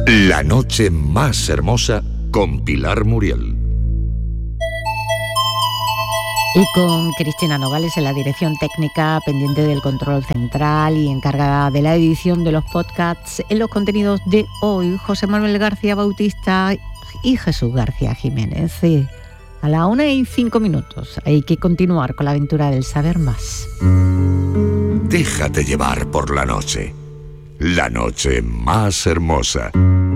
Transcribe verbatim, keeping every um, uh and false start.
La noche más hermosa con Pilar Muriel. Y con Cristina Nogales en la dirección técnica, pendiente del control central y encargada de la edición de los podcasts. En los contenidos de hoy, José Manuel García Bautista y Jesús García Jiménez. Sí, a la una y cinco minutos hay que continuar con la aventura del saber más. Déjate llevar por la noche. La noche más hermosa.